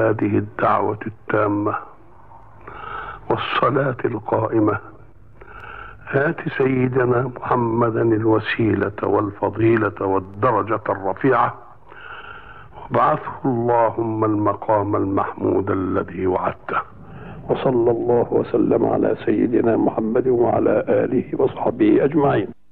هذه الدعوة التامة والصلاة القائمة آت سيدنا محمدا الوسيلة والفضيلة والدرجة الرفيعة وابعثه اللهم المقام المحمود الذي وعدته. وصلى الله وسلم على سيدنا محمد وعلى آله وصحبه أجمعين.